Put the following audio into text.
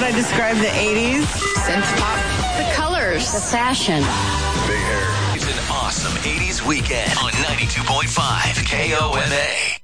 I describe the 80s? Synth pop. The colors. The fashion. Big hair. It's an awesome 80s weekend on 92.5 KOMA.